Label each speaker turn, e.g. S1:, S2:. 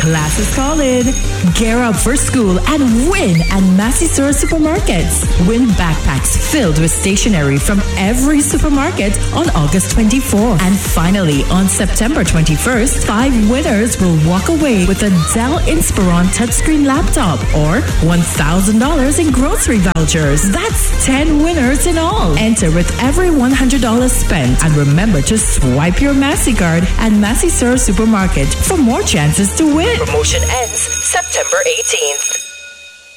S1: Class is calling. Gear up for school and win at Massey Store Supermarkets. Win backpacks filled with stationery from every supermarket on August 24th. And finally, on September 21st, 5 winners will walk away with a Dell Inspiron touchscreen laptop or $1,000 in grocery vouchers. That's 10 winners in all. Enter with every $100 spent. And remember to swipe your Massey card at Massey Store Supermarket for more chances to win.
S2: Promotion ends September 18th.